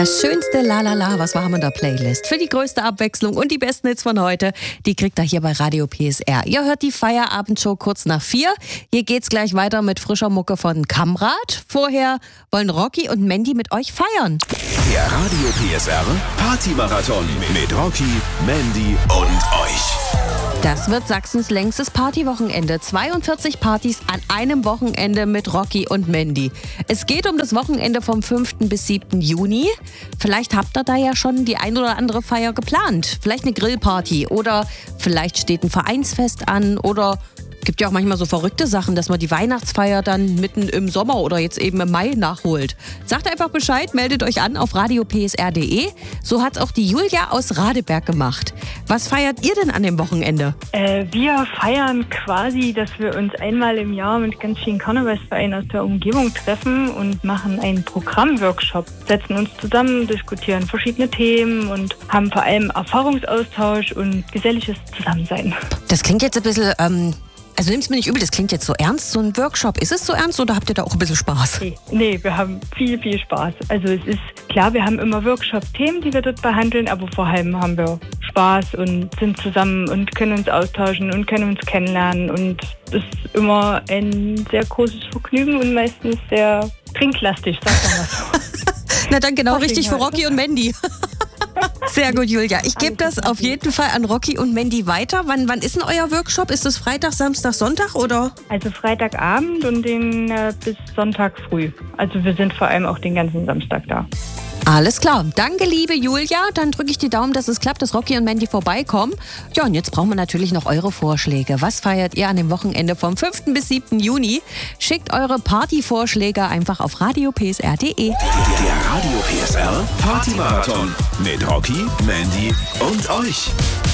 Das schönste Lalala, was wir haben in der Playlist. Für die größte Abwechslung und die besten Hits von heute, die kriegt ihr hier bei Radio PSR. Ihr hört die Feierabendshow kurz nach 4. Hier geht's gleich weiter mit frischer Mucke von Kamrat. Vorher wollen Rocky und Mandy mit euch feiern. Der Radio PSR Partymarathon mit Rocky, Mandy und euch. Das wird Sachsens längstes Partywochenende. 42 Partys an einem Wochenende mit Rocky und Mandy. Es geht um das Wochenende vom 5. bis 7. Juni. Vielleicht habt ihr da ja schon die ein oder andere Feier geplant. Vielleicht eine Grillparty oder vielleicht steht ein Vereinsfest an oder gibt ja auch manchmal so verrückte Sachen, dass man die Weihnachtsfeier dann mitten im Sommer oder jetzt eben im Mai nachholt. Sagt einfach Bescheid, meldet euch an auf radiopsr.de. So hat's auch die Julia aus Radeberg gemacht. Was feiert ihr denn an dem Wochenende? Wir feiern quasi, dass wir uns einmal im Jahr mit ganz vielen Karnevalsvereinen aus der Umgebung treffen und machen einen Programmworkshop. Setzen uns zusammen, diskutieren verschiedene Themen und haben vor allem Erfahrungsaustausch und geselliges Zusammensein. Das klingt jetzt ein bisschen... Also nimm's mir nicht übel, das klingt jetzt so ernst, so ein Workshop. Ist es so ernst oder habt ihr da auch ein bisschen Spaß? Nee, wir haben viel Spaß. Also es ist klar, wir haben immer Workshop-Themen, die wir dort behandeln, aber vor allem haben wir Spaß und sind zusammen und können uns austauschen und können uns kennenlernen. Und es ist immer ein sehr großes Vergnügen und meistens sehr trinklastig, sagt man mal so. Na dann genau richtig für Rocky und Mandy. Sehr gut, Julia. Ich gebe das auf jeden Fall an Rocky und Mandy weiter. Wann ist denn euer Workshop? Ist es Freitag, Samstag, Sonntag oder? Also Freitagabend und den bis Sonntag früh. Also wir sind vor allem auch den ganzen Samstag da. Alles klar. Danke, liebe Julia. Dann drücke ich die Daumen, dass es klappt, dass Rocky und Mandy vorbeikommen. Ja, und jetzt brauchen wir natürlich noch eure Vorschläge. Was feiert ihr an dem Wochenende vom 5. bis 7. Juni? Schickt eure Partyvorschläge einfach auf radiopsr.de. Der Radio PSR Partymarathon mit Rocky, Mandy und euch.